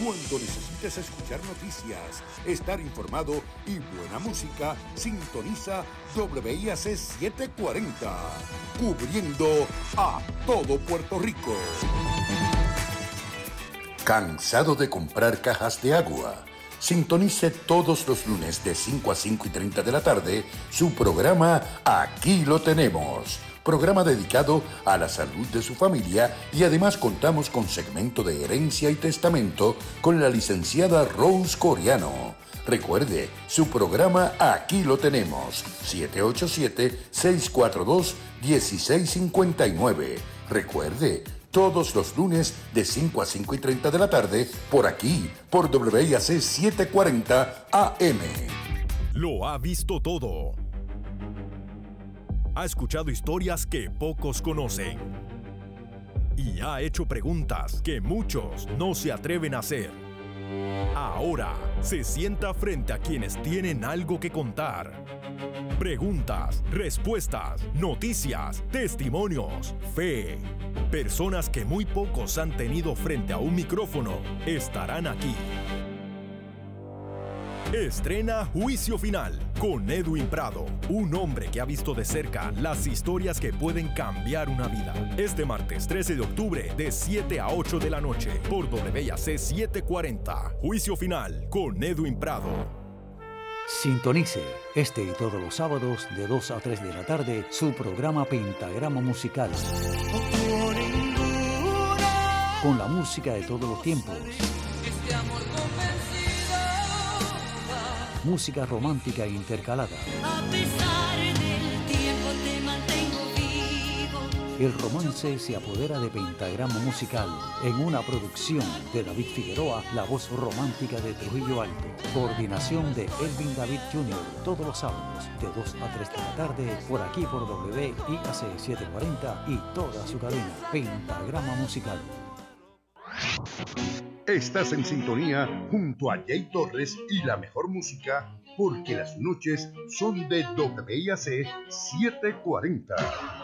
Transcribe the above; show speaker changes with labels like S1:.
S1: Cuando necesites escuchar noticias, estar informado y buena música, sintoniza WIAC 740, cubriendo a todo Puerto Rico. ¿Cansado de comprar cajas de agua? Sintonice todos los lunes de 5 a 5 y 30 de la tarde su programa Aquí lo tenemos. Programa dedicado a la salud de su familia y además contamos con segmento de herencia y testamento con la licenciada Rose Coriano. Recuerde, su programa Aquí lo tenemos, 787-642-1659. Recuerde, todos los lunes de 5 a 5 y 30 de la tarde, por aquí, por WIAC 740 AM.
S2: Lo ha visto todo. Ha escuchado historias que pocos conocen. Y ha hecho preguntas que muchos no se atreven a hacer. Ahora se sienta frente a quienes tienen algo que contar. Preguntas, respuestas, noticias, testimonios, fe. Personas que muy pocos han tenido frente a un micrófono estarán aquí. Estrena Juicio Final con Edwin Prado, un hombre que ha visto de cerca las historias que pueden cambiar una vida. Este martes 13 de octubre de 7 a 8 de la noche por WIAC 740. Juicio Final con Edwin Prado.
S3: Sintonice este y todos los sábados de 2 a 3 de la tarde su programa Pentagrama Musical. Con la música de todos los tiempos. Música romántica intercalada.
S4: A pesar del tiempo te mantengo vivo.
S3: El romance se apodera de Pentagrama Musical en una producción de David Figueroa, la voz romántica de Trujillo Alto. Coordinación de Elvin David Jr. Todos los sábados de 2 a 3 de la tarde por aquí por WIAC 740 y toda su cadena Pentagrama Musical.
S1: Estás en sintonía junto a Jay Torres y la mejor música, porque las noches son de WIAC 740.